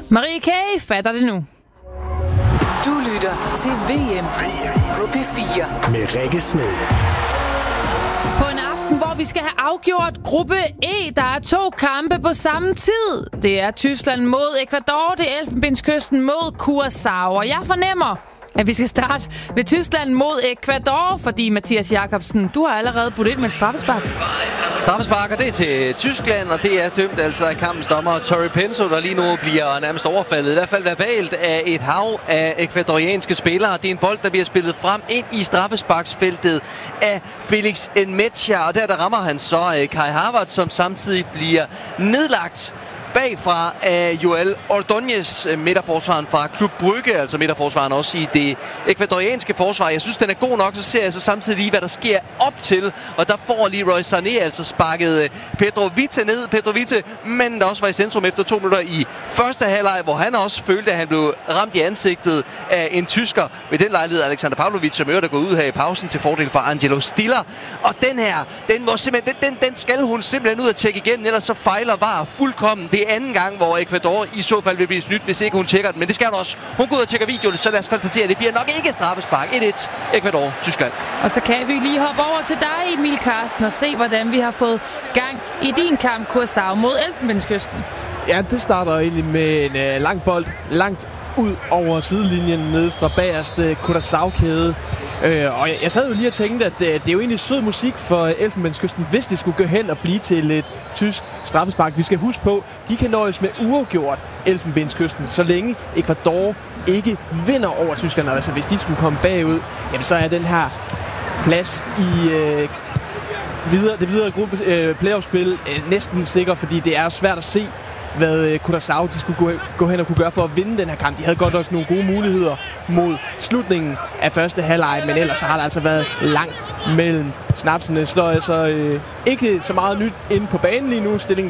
Marie K. fatter det nu. Du lytter til VM på P4 med Rikke Smed. På en aften, hvor vi skal have afgjort gruppe E, der er 2 kampe på samme tid. Det er Tyskland mod Ecuador, det er Elfenbenskysten mod Curaçao. Og jeg fornemmer, at vi skal starte ved Tyskland mod Ecuador, fordi Mathias Jakobsen, du har allerede budt ind med et straffespark. Straffesparker, det er til Tyskland, og det er dømt altså af kampens dommer Torri Penso, der lige nu bliver nærmest overfaldet, i hvert fald verbalt, af et hav af ekvadorianske spillere. Det er en bold, der bliver spillet frem ind i straffesparksfeltet af Felix Nmecha, og der rammer han så Kai Havertz, som samtidig bliver nedlagt bagfra af Joel Ordóñez, midterforsvaren fra Klub Brugge, altså midterforsvaren også i det ekvadorianske forsvar. Jeg synes, den er god nok, så ser jeg så samtidig lige, hvad der sker op til, og der får Leroy Sané altså sparket Pedro Vite ned. Pedro Vite, men der også var i centrum efter 2 minutter i første halvleg, hvor han også følte, at han blev ramt i ansigtet af en tysker. Ved den lejlighed Alexander Pavlovic, som er gået ud her i pausen til fordel for Angelo Stiller. Og den her, den skal hun simpelthen ud og tjekke igen, ellers så fejler VAR fuldkommen. Det anden gang, hvor Ecuador i så fald vil blive snydt, hvis ikke hun tjekker den. Men det skal hun også. Hun går ud og tjekker videoen, så lad os konstatere, at det bliver nok ikke straffespark. 1-1 Ecuador, Tyskland. Og så kan vi lige hoppe over til dig, Emil Karsten, og se, hvordan vi har fået gang i din kamp, Curaçao mod Elfenbenskysten. Ja, det starter egentlig med en lang bold, langt ud over sidelinjen nede fra bagerste Curaçao-kæde. Og jeg sad jo lige og tænkte, at det er jo egentlig sød musik for Elfenbenskysten, hvis det skulle gå hen og blive til et tysk straffespark. Vi skal huske på, de kan nøjes med uafgjort Elfenbenskysten, så længe Ecuador ikke vinder over Tyskland. Altså hvis de skulle komme bagud, jamen, så er den her plads i det videre gruppe playoff-spil næsten sikker, fordi det er svært at se, hvad Curaçao de skulle gå hen og kunne gøre for at vinde den her kamp. De havde godt nok nogle gode muligheder mod slutningen af første halvleg, men ellers har der altså været langt mellem snapsene. Så altså ikke så meget nyt inde på banen lige nu. Stillingen